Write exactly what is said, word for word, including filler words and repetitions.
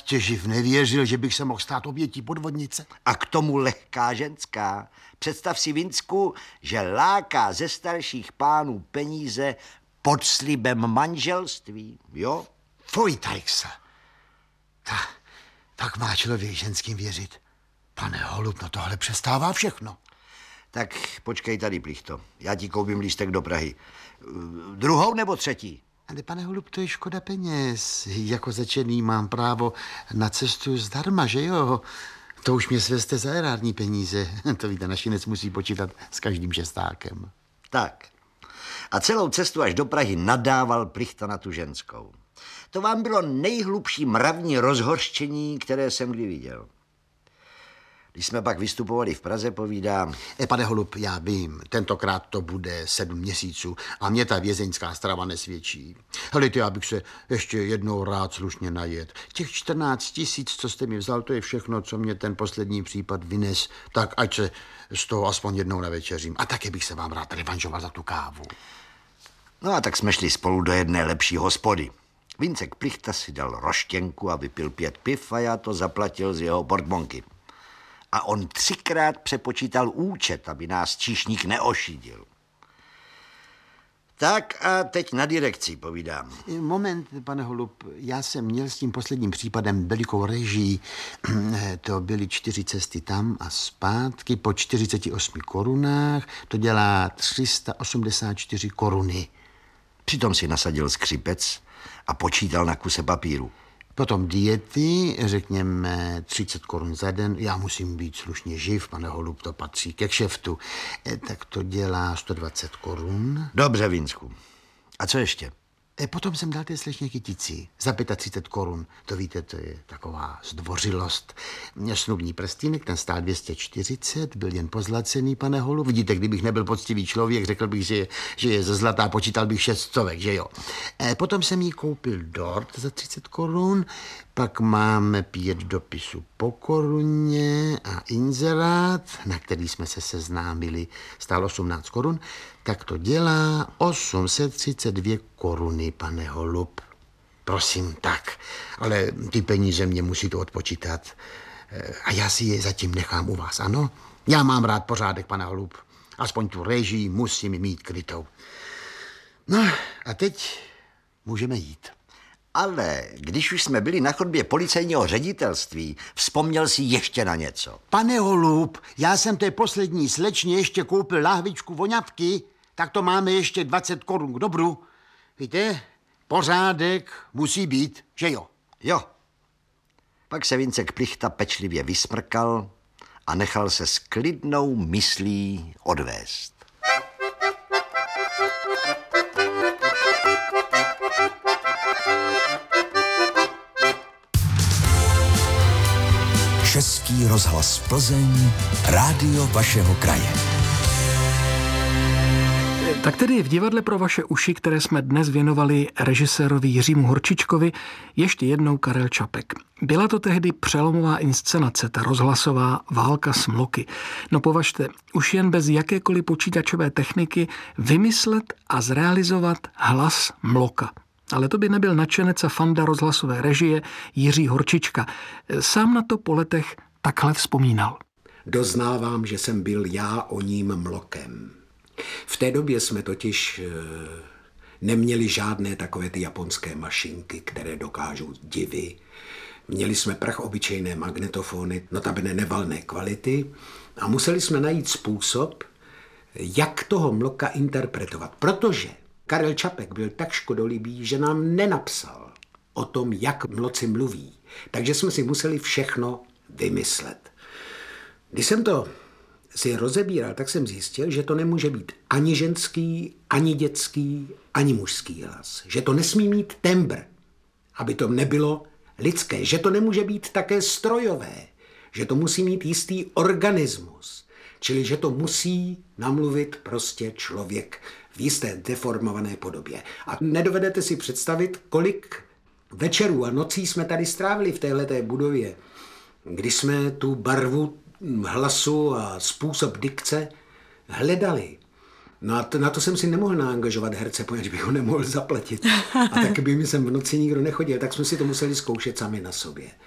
ještě živ nevěřil, že bych se mohl stát obětí podvodnice. A k tomu lehká ženská. Představ si, Vincku, že láká ze starších pánů peníze pod slibem manželství, jo? Fuj, Tajksa. Ta, tak má člověk ženským věřit. Pane Holub, no tohle přestává všechno. Tak počkej tady, Plichto. Já ti koupím lístek do Prahy. Druhou nebo třetí? Ale pane Holub, to je škoda peněz. Jako začený mám právo na cestu zdarma, že jo? To už mě svezte za erární peníze. To víte, našinec musí počítat s každým šestákem. Tak. A celou cestu až do Prahy nadával Plichta na tu ženskou. To vám bylo nejhlubší mravní rozhořčení, které jsem kdy viděl. Když jsme pak vystupovali v Praze, povídám... E, pane Holub, já vím, tentokrát to bude sedm měsíců a mě ta vězeňská strava nesvědčí. Helejte, já bych se ještě jednou rád slušně najet. Těch čtrnáct tisíc, co jste mi vzal, to je všechno, co mě ten poslední případ vynes. Tak ať se z toho aspoň jednou navečeřím. A také bych se vám rád revanžoval za tu kávu. No a tak jsme šli spolu do jedné lepší hospody. Vincek Plichta si dal roštěnku a vypil pět piv a já to zaplatil z jeho portmonky. A on třikrát přepočítal účet, aby nás číšník neošidil. Tak a teď na direkci, povídám. Moment, pane Holub, já jsem měl s tím posledním případem velikou režii. To byly čtyři cesty tam a zpátky po čtyřiceti osmi korunách. To dělá tři sta osmdesát čtyři koruny. Přitom si nasadil skřipec a počítal na kuse papíru. Potom diety, řekněme třicet korun za den. Já musím být slušně živ, pane Holub, to patří ke kšeftu. E, tak to dělá sto dvacet korun. Dobře, Vinsku. A co ještě? E, potom jsem dal té slečně kytici za třicet pět korun. To víte, to je taková zdvořilost. Snubní prstýnek, ten stál dvě stě čtyřicet, byl jen pozlacený, pane Holub. Vidíte, kdybych nebyl poctivý člověk, řekl bych, že je, že je ze zlata, počítal bych šest stovek, že jo. E, potom jsem jí koupil dort za třicet korun, pak máme pět dopisů po koruně a inzerát, na který jsme se seznámili, stál osmnáct korun, tak to dělá osm set třicet dvě koruny, pane Holub. Prosím, tak, ale ty peníze mě musíte odpočítat a já si je zatím nechám u vás, ano? Já mám rád pořádek, pane Holub. Aspoň tu režii musím mít krytou. No a teď můžeme jít. Ale když už jsme byli na chodbě policejního ředitelství, vzpomněl si ještě na něco. Pane Holub, já jsem té poslední slečně ještě koupil lahvičku voňavky, tak to máme ještě dvacet korun k dobru. Víte, pořádek musí být, že jo? Jo. Pak se Vincek Plichta pečlivě vysmrkal a nechal se s klidnou myslí odvést. Český rozhlas Plzeň, rádio vašeho kraje. Tak tedy v divadle pro vaše uši, které jsme dnes věnovali režisérovi Jiřímu Horčičkovi, ještě jednou Karel Čapek. Byla to tehdy přelomová inscenace, ta rozhlasová Válka s mloky. No považte, už jen bez jakékoliv počítačové techniky vymyslet a zrealizovat hlas mloka. Ale to by nebyl nadšenec a fanda rozhlasové režie Jiří Horčička. Sám na to po letech takhle vzpomínal. Doznávám, že jsem byl já o ním mlokem. V té době jsme totiž e, neměli žádné takové ty japonské mašinky, které dokážou divy. Měli jsme prach obyčejné magnetofony, notabene nevalné kvality a museli jsme najít způsob, jak toho mloka interpretovat, protože Karel Čapek byl tak škodolibý, že nám nenapsal o tom, jak mloci mluví. Takže jsme si museli všechno vymyslet. Když jsem to si rozebíral, tak jsem zjistil, že to nemůže být ani ženský, ani dětský, ani mužský hlas. Že to nesmí mít tembr, aby to nebylo lidské. Že to nemůže být také strojové. Že to musí mít jistý organismus. Čili, že to musí namluvit prostě člověk v jisté deformované podobě. A nedovedete si představit, kolik večerů a nocí jsme tady strávili v téhleté budově, když jsme tu barvu hlasu a způsob dikce hledali. No a to, na to jsem si nemohl naangažovat herce, poněvadž bych ho nemohl zaplatit. A taky by mi sem v noci nikdo nechodil, tak jsme si to museli zkoušet sami na sobě.